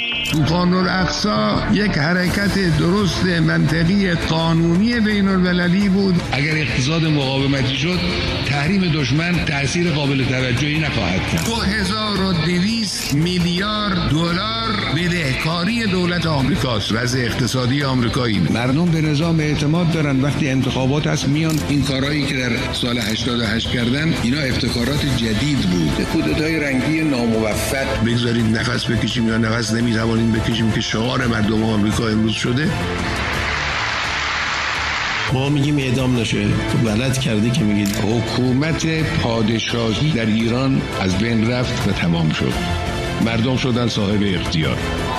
طوفان الاقصی یک حرکت درست منطقی قانونی بین المللی بود. اگر اقتصاد مقاومتی شد، تحریم دشمن تأثیر قابل توجهی نخواهد کرد. 2200 میلیارد دلار بدهکاری دولت آمریکاست. وضع اقتصادی آمریکایی. مردم به نظام اعتماد دارن. وقتی انتخابات هست میان. این کارهایی که در سال 88 کردن اینا ابتکارات جدید بود. کودتای رنگی ناموفق. بگذارید نفس بکشیم یا نفس نمیتوانیم بکشیم که شعار مردم آمریکا امروز شده. ما میگیم اعدام نشه. تو غلط کردی که میگید. حکومت پادشاهی در ایران از بین رفت و تمام شد. مردم شدن صاحب اختیار.